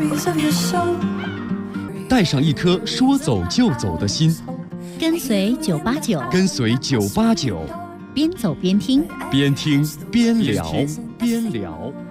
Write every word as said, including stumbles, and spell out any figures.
带上一颗说走就走的心， 跟随九八九， 跟随九八九， 边走边听， 边听边聊，边聊。